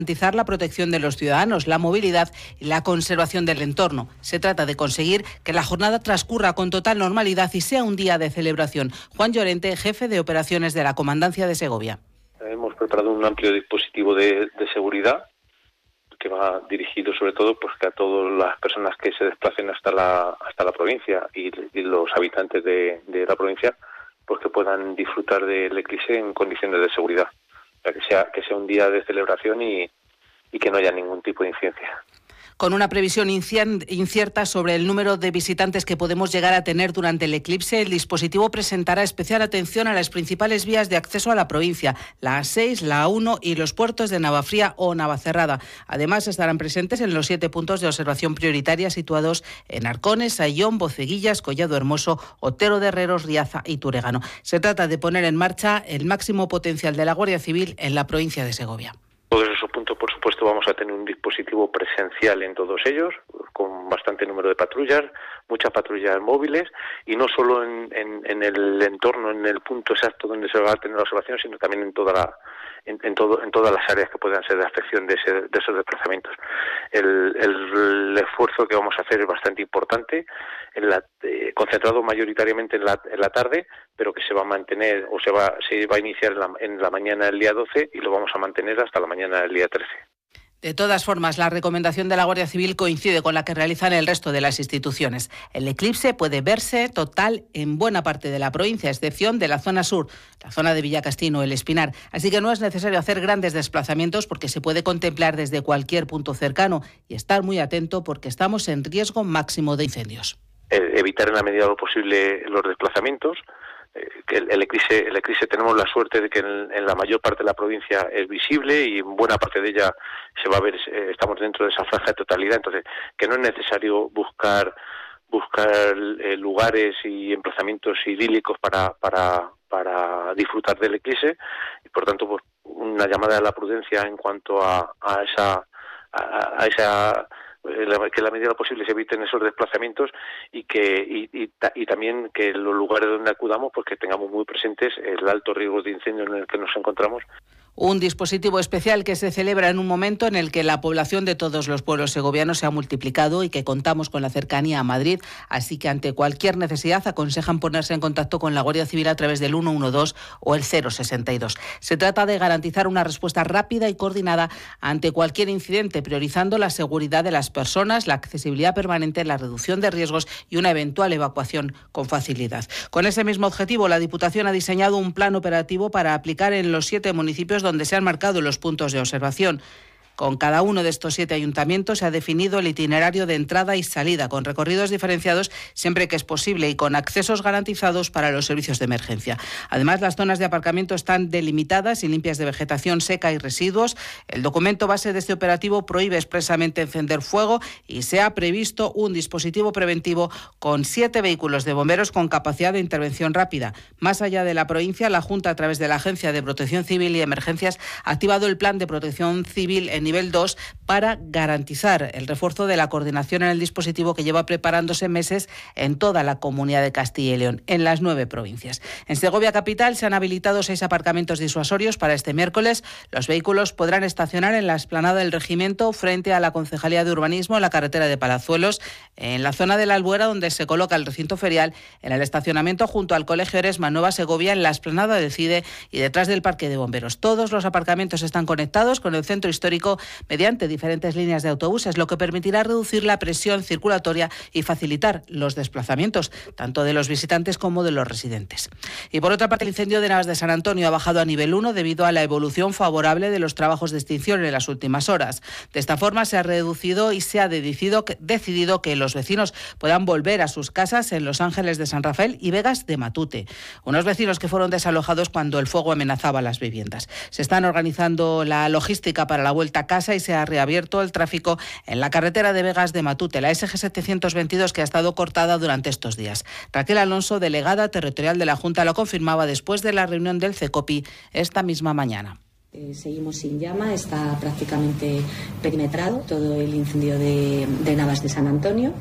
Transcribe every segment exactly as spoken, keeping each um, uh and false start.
Garantizar la protección de los ciudadanos, la movilidad y la conservación del entorno. Se trata de conseguir que la jornada transcurra con total normalidad y sea un día de celebración. Juan Llorente, jefe de operaciones de la Comandancia de Segovia. Hemos preparado un amplio dispositivo de, de seguridad que va dirigido sobre todo pues que a todas las personas que se desplacen hasta la hasta la provincia y, y los habitantes de, de la provincia pues que puedan disfrutar del eclipse en condiciones de seguridad. Para que sea que sea un día de celebración y, y que no haya ningún tipo de incidencia. Con una previsión incierta sobre el número de visitantes que podemos llegar a tener durante el eclipse, el dispositivo presentará especial atención a las principales vías de acceso a la provincia, la A seis, la A uno y los puertos de Navafría o Navacerrada. Además, estarán presentes en los siete puntos de observación prioritaria situados en Arcones, Ayllón, Boceguillas, Collado Hermoso, Otero de Herreros, Riaza y Túregano. Se trata de poner en marcha el máximo potencial de la Guardia Civil en la provincia de Segovia. Todos esos puntos, por supuesto, vamos a tener un dispositivo presencial en todos ellos, con bastante número de patrullas, muchas patrullas móviles, y no solo en, en, en el entorno, en el punto exacto donde se va a tener la observación, sino también en toda la, en, en todo, en todas las áreas que puedan ser de afección de, ese, de esos desplazamientos. El, el, el esfuerzo que vamos a hacer es bastante importante, en la, eh, concentrado mayoritariamente en la, en la tarde, pero que se va a mantener o se va, se va a iniciar en la, en la mañana del día doce y lo vamos a mantener hasta la mañana del día trece. De todas formas, la recomendación de la Guardia Civil coincide con la que realizan el resto de las instituciones. El eclipse puede verse total en buena parte de la provincia, a excepción de la zona sur, la zona de Villacastín o El Espinar. Así que no es necesario hacer grandes desplazamientos porque se puede contemplar desde cualquier punto cercano y estar muy atento porque estamos en riesgo máximo de incendios. Eh, evitar en la medida de lo posible los desplazamientos. Eh, que el, el eclipse, el eclipse tenemos la suerte de que en, en la mayor parte de la provincia es visible y en buena parte de ella se va a ver, eh, estamos dentro de esa franja de totalidad, entonces que no es necesario buscar buscar eh, lugares y emplazamientos idílicos para para para disfrutar del eclipse y por tanto pues una llamada a la prudencia en cuanto a, a esa a, a esa que en la medida de lo posible se eviten esos desplazamientos y que y, y, y también que en los lugares donde acudamos pues que tengamos muy presentes el alto riesgo de incendio en el que nos encontramos. Un dispositivo especial que se celebra en un momento en el que la población de todos los pueblos segovianos se ha multiplicado y que contamos con la cercanía a Madrid, así que ante cualquier necesidad aconsejan ponerse en contacto con la Guardia Civil a través del ciento doce o el cero sesenta y dos. Se trata de garantizar una respuesta rápida y coordinada ante cualquier incidente, priorizando la seguridad de las personas, la accesibilidad permanente, la reducción de riesgos y una eventual evacuación con facilidad. Con ese mismo objetivo, la Diputación ha diseñado un plan operativo para aplicar en los siete municipios donde se han marcado los puntos de observación. Con cada uno de estos siete ayuntamientos se ha definido el itinerario de entrada y salida, con recorridos diferenciados siempre que es posible y con accesos garantizados para los servicios de emergencia. Además, las zonas de aparcamiento están delimitadas y limpias de vegetación seca y residuos. El documento base de este operativo prohíbe expresamente encender fuego y se ha previsto un dispositivo preventivo con siete vehículos de bomberos con capacidad de intervención rápida. Más allá de la provincia, la Junta, a través de la Agencia de Protección Civil y Emergencias, ha activado el Plan de Protección Civil en nivel dos para garantizar el refuerzo de la coordinación en el dispositivo que lleva preparándose meses en toda la Comunidad de Castilla y León, en las nueve provincias. En Segovia capital se han habilitado seis aparcamientos disuasorios para este miércoles. Los vehículos podrán estacionar en la explanada del Regimiento frente a la Concejalía de Urbanismo en la carretera de Palazuelos, en la zona de la Albuera donde se coloca el recinto ferial, en el estacionamiento junto al Colegio Eresma Nueva Segovia, en la explanada del CIDE y detrás del Parque de Bomberos. Todos los aparcamientos están conectados con el centro histórico mediante diferentes líneas de autobuses, lo que permitirá reducir la presión circulatoria y facilitar los desplazamientos, tanto de los visitantes como de los residentes. Y por otra parte, el incendio de Navas de San Antonio ha bajado a nivel uno debido a la evolución favorable de los trabajos de extinción en las últimas horas. De esta forma se ha reducido y se ha decidido que, decidido que los vecinos puedan volver a sus casas en Los Ángeles de San Rafael y Vegas de Matute. Unos vecinos que fueron desalojados cuando el fuego amenazaba las viviendas. Se están organizando la logística para la vuelta a casa y se ha reabierto el tráfico en la carretera de Vegas de Matute, la ese ge setecientos veintidós, que ha estado cortada durante estos días. Raquel Alonso, delegada territorial de la Junta, lo confirmaba después de la reunión del CECOPI esta misma mañana. Eh, seguimos sin llama, está prácticamente perimetrado todo el incendio de, de Navas de San Antonio.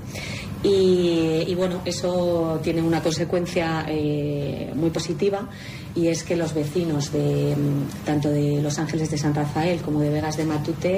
Y, y bueno, eso tiene una consecuencia eh, muy positiva, y es que los vecinos de tanto de Los Ángeles de San Rafael como de Vegas de Matute